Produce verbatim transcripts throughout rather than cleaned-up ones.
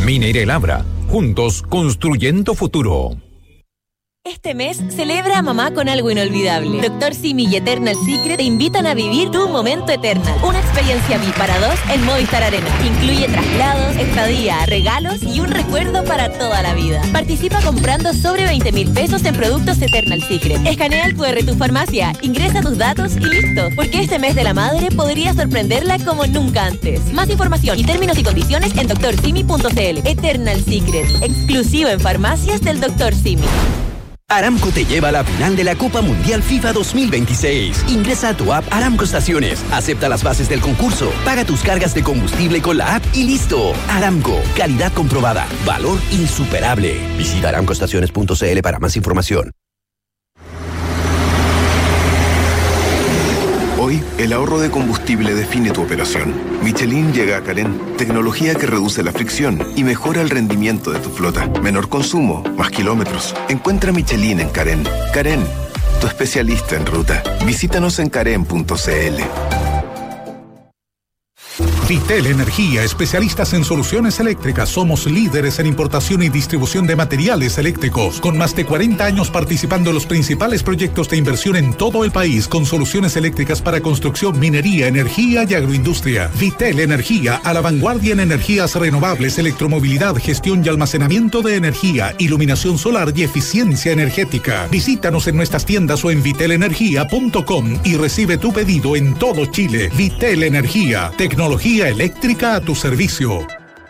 Minería Labra, juntos construyendo futuro. Este mes celebra a mamá con algo inolvidable. Doctor Simi y Eternal Secret te invitan a vivir tu momento Eternal. Una experiencia V I P para dos en Movistar Arena. Incluye traslados, estadía, regalos y un recuerdo para toda la vida. Participa comprando sobre veinte mil pesos en productos Eternal Secret. Escanea el cu erre de tu farmacia, ingresa tus datos y listo. Porque este mes de la madre podría sorprenderla como nunca antes. Más información y términos y condiciones en doctor simi punto c l. Eternal Secret, exclusivo en farmacias del doctor Simi. Aramco te lleva a la final de la Copa Mundial FIFA dos mil veintiséis. Ingresa a tu app Aramco Estaciones, acepta las bases del concurso, paga tus cargas de combustible con la app y listo. Aramco, calidad comprobada, valor insuperable. Visita aramco estaciones punto c l para más información. Hoy, el ahorro de combustible define tu operación. Michelin llega a Carén, tecnología que reduce la fricción y mejora el rendimiento de tu flota. Menor consumo, más kilómetros. Encuentra Michelin en Carén. Carén, tu especialista en ruta. Visítanos en carén punto c l. Vitel Energía, especialistas en soluciones eléctricas. Somos líderes en importación y distribución de materiales eléctricos, con más de cuarenta años participando en los principales proyectos de inversión en todo el país, con soluciones eléctricas para construcción, minería, energía y agroindustria. Vitel Energía, a la vanguardia en energías renovables, electromovilidad, gestión y almacenamiento de energía, iluminación solar y eficiencia energética. Visítanos en nuestras tiendas o en vitel energía punto com y recibe tu pedido en todo Chile. Vitel Energía, tecnología eléctrica a tu servicio.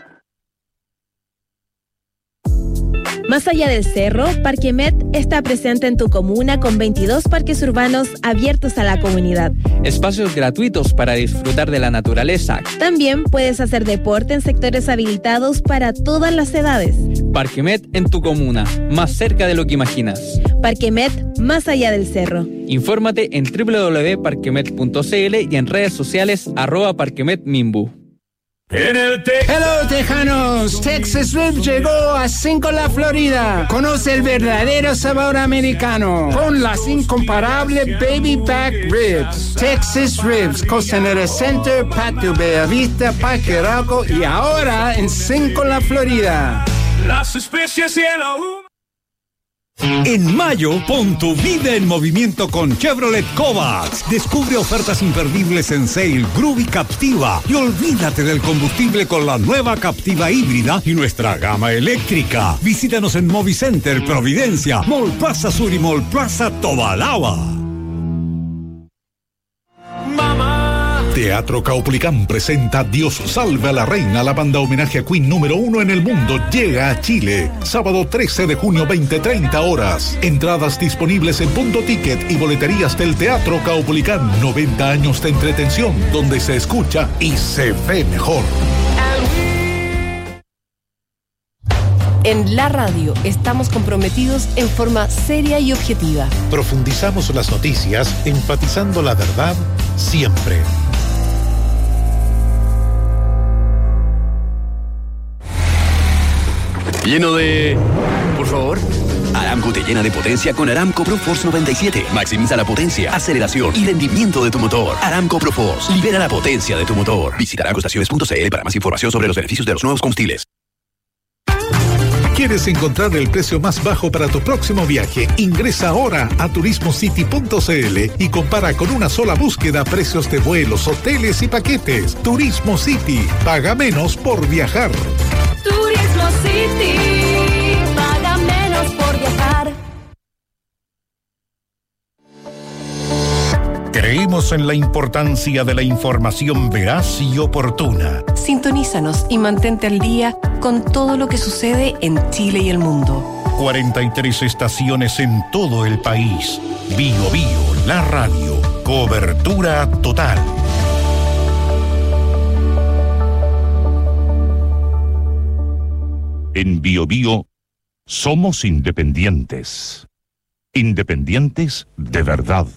Más allá del cerro, Parquemet está presente en tu comuna con veintidós parques urbanos abiertos a la comunidad. Espacios gratuitos para disfrutar de la naturaleza. También puedes hacer deporte en sectores habilitados para todas las edades. Parquemet en tu comuna, más cerca de lo que imaginas. Parquemet, más allá del cerro. Infórmate en doble u doble u doble u punto parquemet punto c l y en redes sociales arroba parquemetmimbu. En el te- Hello Tejanos, Texas Ribs llegó a Cinco La Florida. Conoce el verdadero sabor americano con las incomparables Baby Back Ribs. Texas Ribs, Costanera Center, Patio Bella Vista, Parque Arauco y ahora en Cinco La Florida. Las especies y el aún. En mayo, pon tu vida en movimiento con Chevrolet Kovacs. Descubre ofertas imperdibles en Sail, Groove y Captiva. Y olvídate del combustible con la nueva Captiva híbrida y nuestra gama eléctrica. Visítanos en Movicenter, Providencia, Mall Plaza Sur y Mall Plaza Tobalaba. Mamá. Teatro Caupolicán presenta Dios salve a la reina. La banda homenaje a Queen número uno en el mundo llega a Chile. Sábado trece de junio, veinte treinta horas. Entradas disponibles en Punto Ticket y boleterías del Teatro Caupolicán. noventa años de entretención donde se escucha y se ve mejor. En la radio estamos comprometidos en forma seria y objetiva. Profundizamos las noticias, enfatizando la verdad siempre. Lleno de... Por favor. Aramco te llena de potencia con Aramco ProForce noventa y siete. Maximiza la potencia, aceleración y rendimiento de tu motor. Aramco ProForce. Libera la potencia de tu motor. Visita aramco estaciones punto c l para más información sobre los beneficios de los nuevos combustibles. ¿Quieres encontrar el precio más bajo para tu próximo viaje? Ingresa ahora a turismo city punto c l y compara con una sola búsqueda precios de vuelos, hoteles y paquetes. Turismo City. Paga menos por viajar. Turismo City, paga menos por viajar. Creemos en la importancia de la información veraz y oportuna. Sintonízanos y mantente al día con todo lo que sucede en Chile y el mundo. cuarenta y tres estaciones en todo el país. Bio Bio, la radio. Cobertura total. En Bio Bio somos independientes. Independientes de verdad.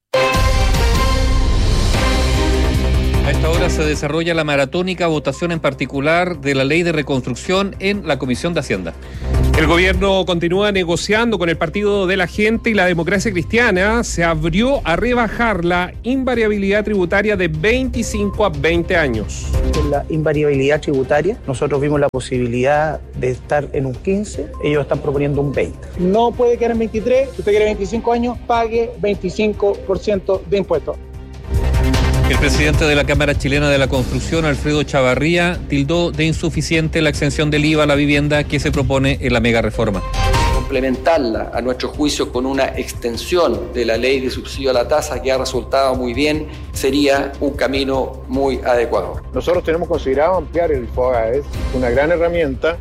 A esta hora se desarrolla la maratónica votación en particular de la Ley de Reconstrucción en la Comisión de Hacienda. El gobierno continúa negociando con el Partido de la Gente y la Democracia Cristiana. Se abrió a rebajar la invariabilidad tributaria de veinticinco a veinte años. Con la invariabilidad tributaria, nosotros vimos la posibilidad de estar en un quince, ellos están proponiendo un veinte. No puede quedar en veintitrés, si usted quiere veinticinco años, pague veinticinco por ciento de impuestos. El presidente de la Cámara Chilena de la Construcción, Alfredo Chavarría, tildó de insuficiente la exención del I V A a la vivienda que se propone en la mega reforma. Complementarla, a nuestro juicio, con una extensión de la ley de subsidio a la tasa que ha resultado muy bien, sería un camino muy adecuado. Nosotros tenemos considerado ampliar el FOGA, es una gran herramienta.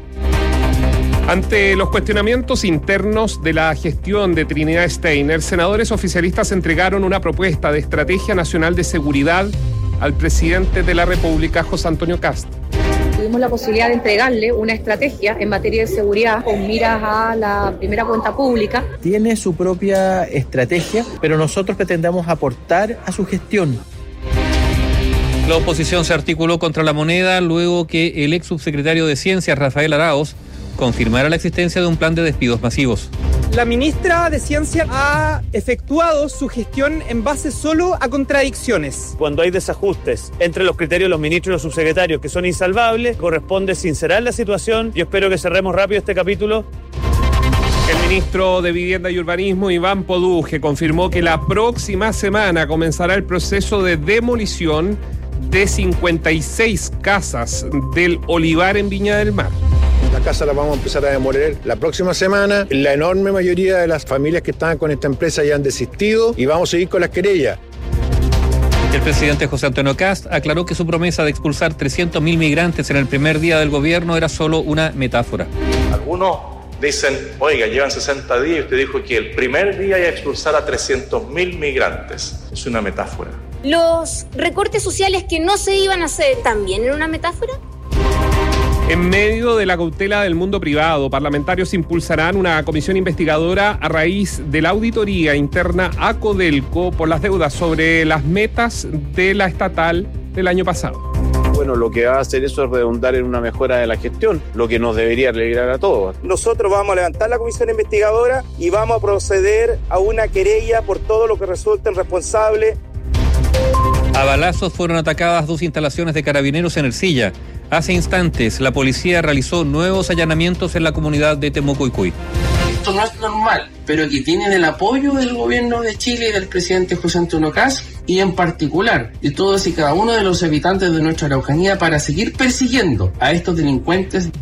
Ante los cuestionamientos internos de la gestión de Trinidad Steiner, senadores oficialistas entregaron una propuesta de estrategia nacional de seguridad al presidente de la República, José Antonio Kast. Tuvimos la posibilidad de entregarle una estrategia en materia de seguridad con miras a la primera cuenta pública. Tiene su propia estrategia, pero nosotros pretendemos aportar a su gestión. La oposición se articuló contra la moneda luego que el ex subsecretario de Ciencias, Rafael Arauz, confirmara la existencia de un plan de despidos masivos. La ministra de Ciencia ha efectuado su gestión en base solo a contradicciones. Cuando hay desajustes entre los criterios de los ministros y los subsecretarios que son insalvables, corresponde sincerar la situación. Yo espero que cerremos rápido este capítulo. El ministro de Vivienda y Urbanismo, Iván Poduje, confirmó que la próxima semana comenzará el proceso de demolición de cincuenta y seis casas del Olivar en Viña del Mar. La casa la vamos a empezar a demoler la próxima semana. La enorme mayoría de las familias que estaban con esta empresa ya han desistido y vamos a seguir con las querellas. El presidente José Antonio Kast aclaró que su promesa de expulsar trescientos mil migrantes en el primer día del gobierno era solo una metáfora. Algunos dicen, oiga, llevan sesenta días y usted dijo que el primer día iba a expulsar a trescientos mil migrantes. Es una metáfora. ¿Los recortes sociales que no se iban a hacer también eran una metáfora? En medio de la cautela del mundo privado, parlamentarios impulsarán una comisión investigadora a raíz de la auditoría interna a Codelco por las deudas sobre las metas de la estatal del año pasado. Bueno, lo que va a hacer eso es redundar en una mejora de la gestión, lo que nos debería alegrar a todos. Nosotros vamos a levantar la comisión investigadora y vamos a proceder a una querella por todo lo que resulten responsables. A balazos fueron atacadas dos instalaciones de carabineros en Ercilla. Hace instantes, la policía realizó nuevos allanamientos en la comunidad de Temuco-Icuy. Esto no es normal, pero que tienen el apoyo del gobierno de Chile y del presidente José Antonio Kast, y en particular de todos y cada uno de los habitantes de nuestra Araucanía para seguir persiguiendo a estos delincuentes.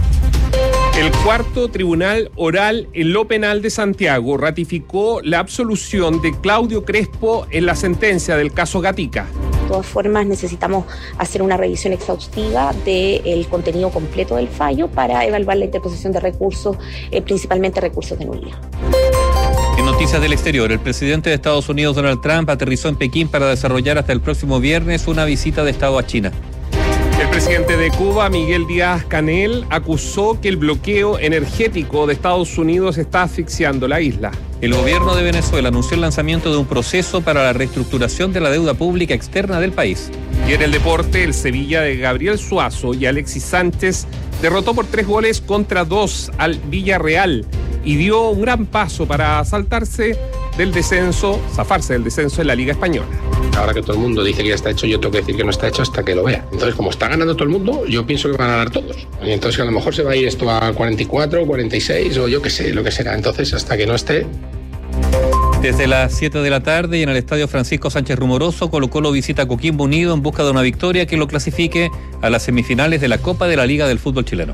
El cuarto tribunal oral en lo penal de Santiago ratificó la absolución de Claudio Crespo en la sentencia del caso Gatica. De todas formas, necesitamos hacer una revisión exhaustiva del contenido completo del fallo para evaluar la interposición de recursos, eh, principalmente recursos de nulidad. En noticias del exterior, el presidente de Estados Unidos, Donald Trump, aterrizó en Pekín para desarrollar hasta el próximo viernes una visita de Estado a China. El presidente de Cuba, Miguel Díaz-Canel, acusó que el bloqueo energético de Estados Unidos está asfixiando la isla. El gobierno de Venezuela anunció el lanzamiento de un proceso para la reestructuración de la deuda pública externa del país. Y en el deporte, el Sevilla de Gabriel Suazo y Alexis Sánchez derrotó por tres goles contra dos al Villarreal y dio un gran paso para saltarse del descenso, zafarse del descenso en la Liga Española. Ahora que todo el mundo dice que ya está hecho, yo tengo que decir que no está hecho hasta que lo vea. Entonces, como está ganando todo el mundo, yo pienso que van a ganar todos. Y entonces a lo mejor se va a ir esto a cuarenta y cuatro, cuarenta y seis o yo qué sé, lo que será. Entonces, hasta que no esté... Desde las siete de la tarde y en el estadio Francisco Sánchez Rumoroso, Colo-Colo visita a Coquimbo Unido en busca de una victoria que lo clasifique a las semifinales de la Copa de la Liga del Fútbol Chileno.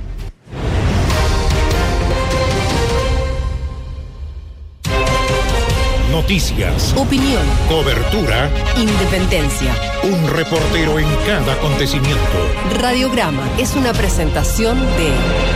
Noticias, opinión, cobertura, independencia. Un reportero en cada acontecimiento. Radiograma es una presentación de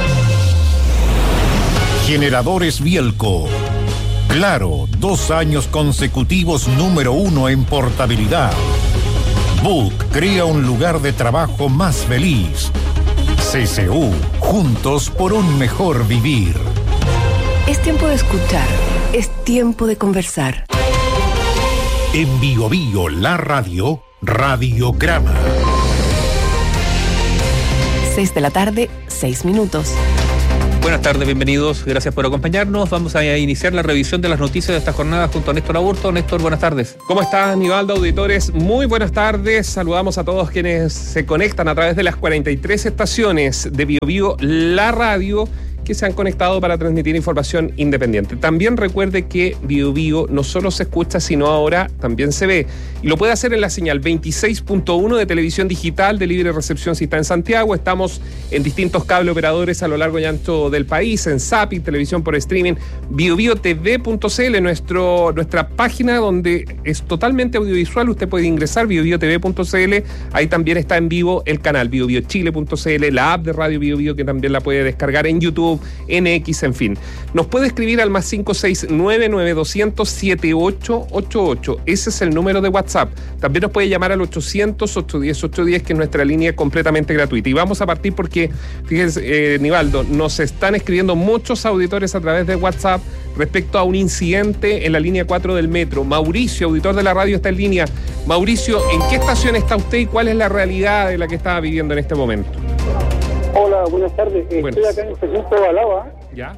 Generadores Bielco. Claro, dos años consecutivos número uno en portabilidad. Book crea un lugar de trabajo más feliz. C C U, juntos por un mejor vivir. Es tiempo de escuchar, es tiempo de conversar. En Bio Bio, la radio, Radiograma. Seis de la tarde, seis minutos. Buenas tardes, bienvenidos. Gracias por acompañarnos. Vamos a iniciar la revisión de las noticias de esta jornada junto a Néstor Aburto. Néstor, buenas tardes. ¿Cómo estás, Nivaldo, auditores? Muy buenas tardes. Saludamos a todos quienes se conectan a través de las cuarenta y tres estaciones de Bio Bio, la radio, que se han conectado para transmitir información independiente. También recuerde que Bio Bio no solo se escucha, sino ahora también se ve. Y lo puede hacer en la señal veintiséis punto uno de televisión digital de libre recepción si está en Santiago. Estamos en distintos cable operadores a lo largo y ancho del país, en Zapping, televisión por streaming, bio bio t v punto c l, nuestro, nuestra página donde es totalmente audiovisual. Usted puede ingresar, bio bio t v punto c l. Ahí también está en vivo el canal bio bio chile punto c l, la app de Radio Bio Bio, que también la puede descargar en YouTube, en X, en fin. Nos puede escribir al más cinco seis nueve nueve dos cero cero siete ocho ocho ocho. Ese es el número de WhatsApp. También nos puede llamar al ochocientos, ochocientos diez, ochocientos diez, que es nuestra línea completamente gratuita. Y vamos a partir porque, fíjense, eh, Nivaldo, nos están escribiendo muchos auditores a través de WhatsApp respecto a un incidente en la línea cuatro del metro. Mauricio, auditor de la radio, está en línea. Mauricio, ¿en qué estación está usted y cuál es la realidad de la que estaba viviendo en este momento? Hola, buenas tardes. Buenas. Estoy acá en el estación Tobalaba. ¿Ya?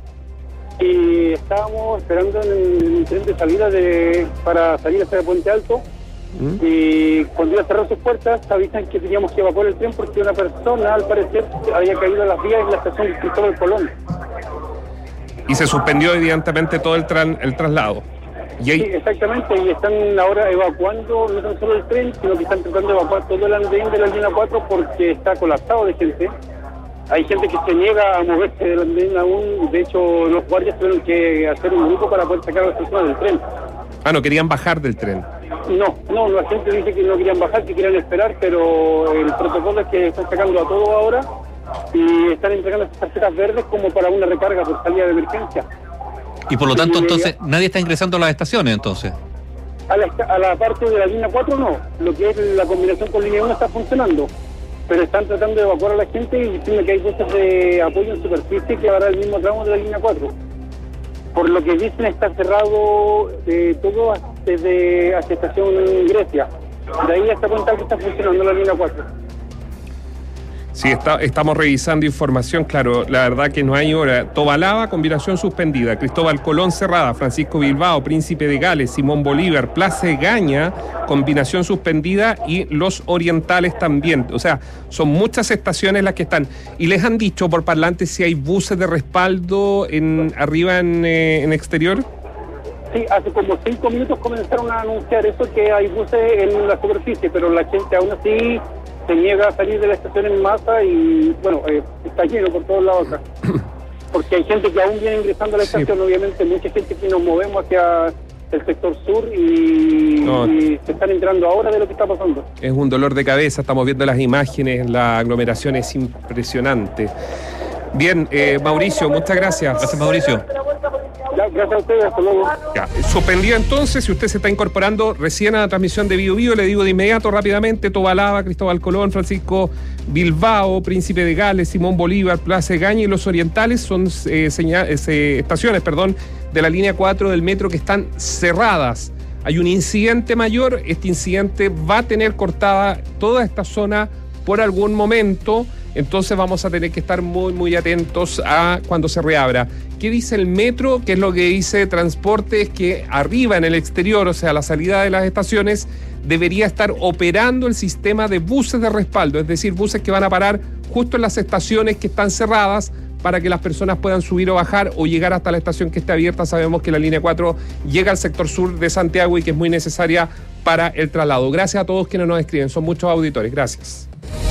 Y estábamos esperando en el, en el tren de salida de, para salir hacia Puente Alto. ¿Mm? Y cuando iba a cerrar sus puertas, avisan que teníamos que evacuar el tren porque una persona, al parecer, había caído a las vías en la estación de Cristóbal Colón. Y se suspendió evidentemente todo el, tran, el traslado. ¿Y ahí? Sí, exactamente, y están ahora evacuando no tan solo el tren, sino que están tratando de evacuar todo el andén de la línea cuatro porque está colapsado de gente. Hay gente que se niega a moverse del andén aún. De hecho, los guardias tuvieron que hacer un grupo para poder sacar a las personas del tren. Ah, no querían bajar del tren. No, no, la gente dice que no querían bajar, que querían esperar, pero el protocolo es que están sacando a todos ahora y están entregando estas tarjetas verdes como para una recarga por salida de emergencia. Y por lo tanto, entonces, nadie está ingresando a las estaciones, entonces. A la, a la parte de la línea cuatro no, lo que es la combinación con línea uno está funcionando. Pero están tratando de evacuar a la gente y diciendo que hay buses de apoyo en superficie que hará el mismo tramo de la línea cuatro. Por lo que dicen, está cerrado eh, todo desde hacia estación Grecia. De ahí hasta cuenta que está funcionando la línea cuatro. Sí, está, estamos revisando información, claro, la verdad que no hay hora. Tobalaba, combinación suspendida. Cristóbal Colón, cerrada. Francisco Bilbao, Príncipe de Gales, Simón Bolívar, Plaza Egaña, combinación suspendida, y Los Orientales también. O sea, son muchas estaciones las que están. ¿Y les han dicho por parlante si hay buses de respaldo en arriba en, eh, en exterior? Sí, hace como cinco minutos comenzaron a anunciar eso, que hay buses en la superficie, pero la gente aún así se niega a salir de la estación en masa y, bueno, eh, está lleno por todos lados acá. Porque hay gente que aún viene ingresando a la estación, sí. Obviamente mucha gente que nos movemos hacia el sector sur y, no. y se están enterando ahora de lo que está pasando. Es un dolor de cabeza, estamos viendo las imágenes, la aglomeración es impresionante. Bien, eh, Mauricio, muchas gracias. Gracias, Mauricio. Ya, gracias a ustedes, hasta luego. Ya, suspendido entonces, si usted se está incorporando recién a la transmisión de Bio Bio, le digo de inmediato, rápidamente, Tobalaba, Cristóbal Colón, Francisco Bilbao, Príncipe de Gales, Simón Bolívar, Plaza Egaña y Los Orientales son eh, señal, eh, estaciones perdón, de la línea cuatro del metro que están cerradas. Hay un incidente mayor, este incidente va a tener cortada toda esta zona por algún momento, entonces vamos a tener que estar muy, muy atentos a cuando se reabra. ¿Qué dice el metro? ¿Qué es lo que dice Transportes? Que arriba en el exterior, o sea, a la salida de las estaciones, debería estar operando el sistema de buses de respaldo, es decir, buses que van a parar justo en las estaciones que están cerradas para que las personas puedan subir o bajar o llegar hasta la estación que esté abierta. Sabemos que la línea cuatro llega al sector sur de Santiago y que es muy necesaria para el traslado. Gracias a todos quienes nos escriben, son muchos auditores. Gracias.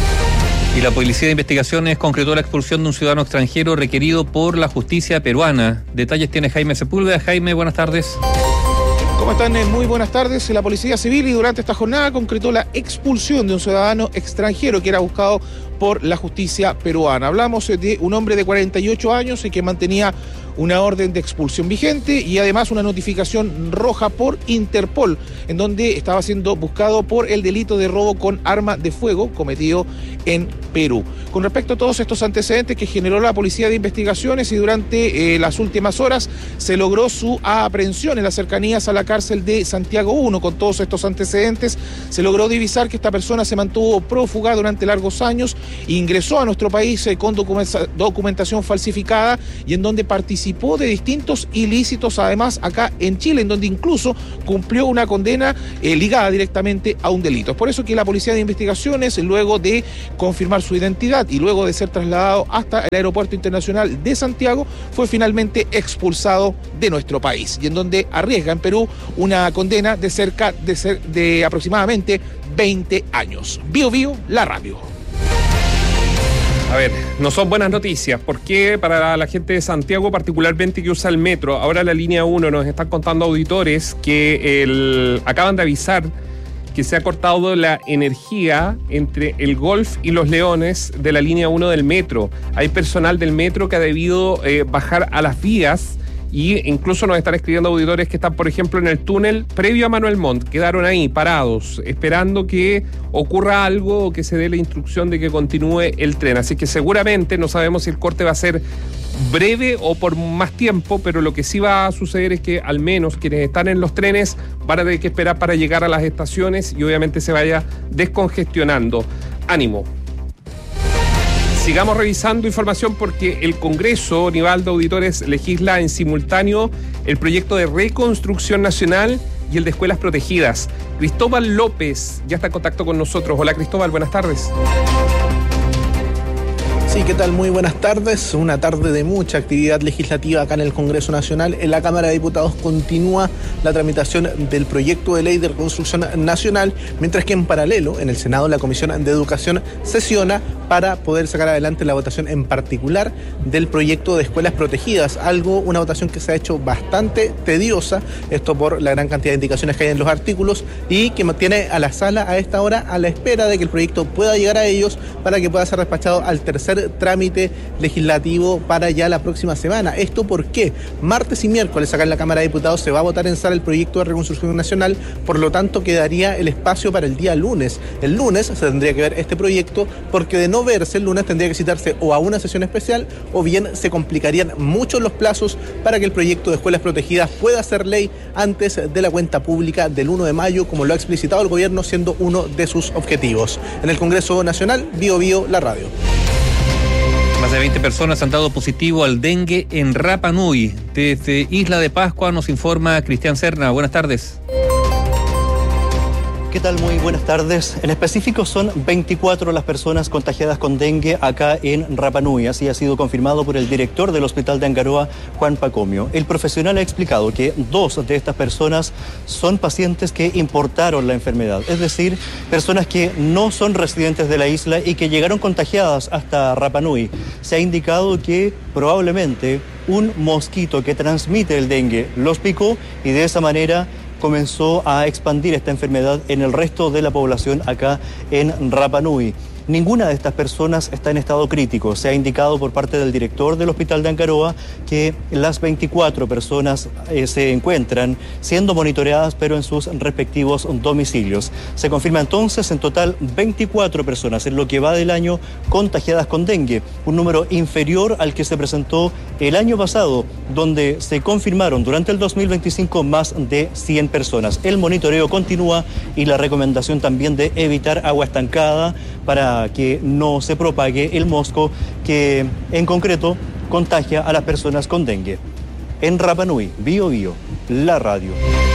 Y la Policía de Investigaciones concretó la expulsión de un ciudadano extranjero requerido por la justicia peruana. Detalles tiene Jaime Sepúlveda. Jaime, buenas tardes. ¿Cómo están? Muy buenas tardes. La Policía Civil y durante esta jornada concretó la expulsión de un ciudadano extranjero que era buscado por la justicia peruana. Hablamos de un hombre de cuarenta y ocho años y que mantenía una orden de expulsión vigente y además una notificación roja por Interpol, en donde estaba siendo buscado por el delito de robo con arma de fuego cometido en Perú. Con respecto a todos estos antecedentes que generó la Policía de Investigaciones y durante eh, las últimas horas se logró su aprehensión en las cercanías a la cárcel de Santiago uno. Con todos estos antecedentes se logró divisar que esta persona se mantuvo prófuga durante largos años, ingresó a nuestro país eh, con documentación falsificada y en donde participó de distintos ilícitos, además acá en Chile, en donde incluso cumplió una condena eh, ligada directamente a un delito. Es por eso que la Policía de Investigaciones, luego de confirmar su identidad y luego de ser trasladado hasta el Aeropuerto Internacional de Santiago, fue finalmente expulsado de nuestro país y en donde arriesga en Perú una condena de cerca de, ser, de aproximadamente veinte años. Bio Bio, la radio. A ver, no son buenas noticias, porque para la gente de Santiago, particularmente que usa el metro, ahora la línea uno, nos están contando auditores que el, acaban de avisar que se ha cortado la energía entre el Golf y Los Leones de la línea uno del metro. Hay personal del metro que ha debido eh, bajar a las vías y incluso nos están escribiendo auditores que están, por ejemplo, en el túnel previo a Manuel Montt. Quedaron ahí parados, esperando que ocurra algo o que se dé la instrucción de que continúe el tren. Así que seguramente no sabemos si el corte va a ser breve o por más tiempo, pero lo que sí va a suceder es que al menos quienes están en los trenes van a tener que esperar para llegar a las estaciones y obviamente se vaya descongestionando. Ánimo. Sigamos revisando información porque el Congreso, nivel de auditores, legisla en simultáneo el proyecto de reconstrucción nacional y el de escuelas protegidas. Cristóbal López ya está en contacto con nosotros. Hola Cristóbal, buenas tardes. Sí, ¿qué tal? Muy buenas tardes. Una tarde de mucha actividad legislativa acá en el Congreso Nacional. En la Cámara de Diputados continúa la tramitación del proyecto de ley de reconstrucción nacional, mientras que en paralelo, en el Senado, la Comisión de Educación sesiona para poder sacar adelante la votación en particular del proyecto de escuelas protegidas, algo, una votación que se ha hecho bastante tediosa, esto por la gran cantidad de indicaciones que hay en los artículos y que mantiene a la sala a esta hora a la espera de que el proyecto pueda llegar a ellos para que pueda ser despachado al tercer trámite legislativo para ya la próxima semana. ¿Esto por qué? Martes y miércoles acá en la Cámara de Diputados se va a votar en sala el proyecto de reconstrucción nacional, por lo tanto quedaría el espacio para el día lunes. El lunes se tendría que ver este proyecto porque de no verse el lunes tendría que citarse o a una sesión especial o bien se complicarían mucho los plazos para que el proyecto de escuelas protegidas pueda ser ley antes de la cuenta pública del uno de mayo, como lo ha explicitado el gobierno, siendo uno de sus objetivos. En el Congreso Nacional, Bio Bio, la radio. Más de veinte personas han dado positivo al dengue en Rapa Nui. Desde Isla de Pascua nos informa Cristian Serna. Buenas tardes. ¿Qué tal? Muy buenas tardes. En específico son veinticuatro las personas contagiadas con dengue acá en Rapa Nui. Así ha sido confirmado por el director del Hospital de Angaroa, Juan Pacomio. El profesional ha explicado que dos de estas personas son pacientes que importaron la enfermedad, es decir, personas que no son residentes de la isla y que llegaron contagiadas hasta Rapa Nui. Se ha indicado que probablemente un mosquito que transmite el dengue los picó y de esa manera comenzó a expandir esta enfermedad en el resto de la población acá en Rapa Nui. Ninguna de estas personas está en estado crítico. Se ha indicado por parte del director del Hospital de Angaroa que las veinticuatro personas eh, se encuentran siendo monitoreadas, pero en sus respectivos domicilios. Se confirma entonces en total veinticuatro personas en lo que va del año contagiadas con dengue, un número inferior al que se presentó el año pasado, donde se confirmaron durante el dos mil veinticinco más de cien personas. El monitoreo continúa y la recomendación también de evitar agua estancada para que no se propague el mosco que en concreto contagia a las personas con dengue. En Rapa Nui, Bio Bio, la radio.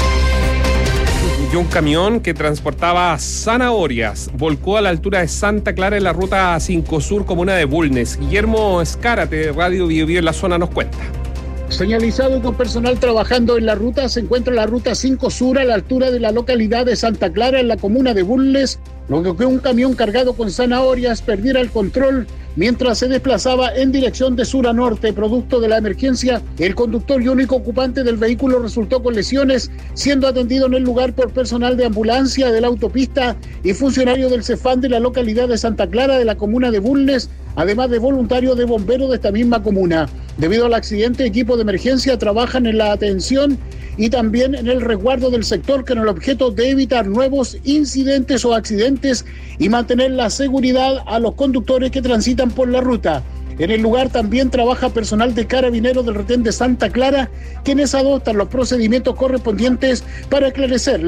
Y un camión que transportaba zanahorias volcó a la altura de Santa Clara en la ruta cinco Sur, comuna de Bulnes. Guillermo Escárate, de Radio Bio Bio en la zona, nos cuenta. Señalizado con personal trabajando en la ruta, se encuentra la ruta cinco Sur a la altura de la localidad de Santa Clara, en la comuna de Bulnes, luego que un camión cargado con zanahorias perdiera el control mientras se desplazaba en dirección de sur a norte. Producto de la emergencia, el conductor y único ocupante del vehículo resultó con lesiones, siendo atendido en el lugar por personal de ambulancia de la autopista y funcionario del Cefam de la localidad de Santa Clara, de la comuna de Bulnes, además de voluntario de bomberos de esta misma comuna. Debido al accidente, equipos de emergencia trabajan en la atención y también en el resguardo del sector con el objeto de evitar nuevos incidentes o accidentes y mantener la seguridad a los conductores que transitan por la ruta. En el lugar también trabaja personal de Carabineros del retén de Santa Clara, quienes adoptan los procedimientos correspondientes para esclarecer